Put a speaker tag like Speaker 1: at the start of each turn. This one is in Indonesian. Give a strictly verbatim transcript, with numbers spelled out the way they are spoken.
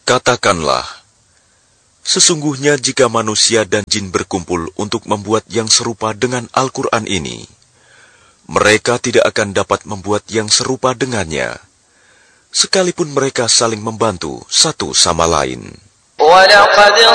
Speaker 1: Katakanlah, sesungguhnya jika manusia dan jin berkumpul untuk membuat yang serupa dengan Al-Quran ini, mereka tidak akan dapat membuat yang serupa dengannya, sekalipun mereka saling membantu satu sama lain.
Speaker 2: وَلَقَدْ